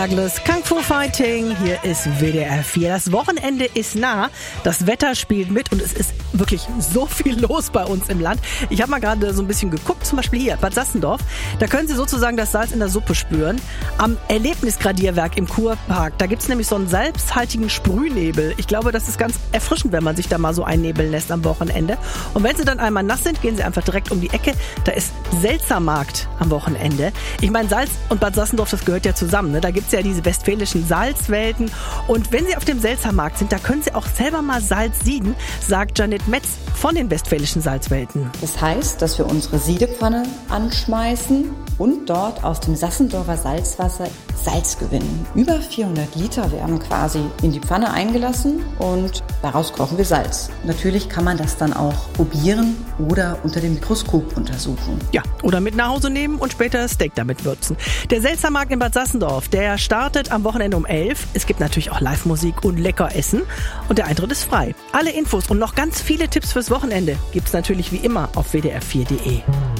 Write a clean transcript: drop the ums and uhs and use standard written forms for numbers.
Douglas, Kung Fu Fighting, hier ist WDR 4. Das Wochenende ist nah, das Wetter spielt mit und es ist wirklich so viel los bei uns im Land. Ich habe mal gerade so ein bisschen geguckt, zum Beispiel hier, Bad Sassendorf. Da können Sie sozusagen das Salz in der Suppe spüren. Am Erlebnisgradierwerk im Kurpark, da gibt es nämlich so einen salzhaltigen Sprühnebel. Ich glaube, das ist ganz erfrischend, wenn man sich da mal so einnebeln lässt am Wochenende. Und wenn Sie dann einmal nass sind, gehen Sie einfach direkt um die Ecke. Da ist Selzermarkt am Wochenende. Ich meine, Salz und Bad Sassendorf, das gehört ja zusammen, ne? Da gibt es ja diese westfälischen Salzwelten. Und wenn Sie auf dem Selzermarkt sind, da können Sie auch selber mal Salz sieden, sagt Janet Metz von den westfälischen Salzwelten. Das heißt, dass wir unsere Siedepfanne anschmeißen und dort aus dem Sassendorfer Salzwasser Salz gewinnen. Über 400 Liter werden quasi in die Pfanne eingelassen und daraus kochen wir Salz. Natürlich kann man das dann auch probieren oder unter dem Mikroskop untersuchen. Ja, oder mit nach Hause nehmen und später Steak damit würzen. Der Selzermarkt in Bad Sassendorf, der startet am Wochenende um 11. Es gibt natürlich auch Live-Musik und lecker Essen und der Eintritt ist frei. Alle Infos und noch ganz viele Tipps fürs Wochenende gibt's natürlich wie immer auf wdr4.de.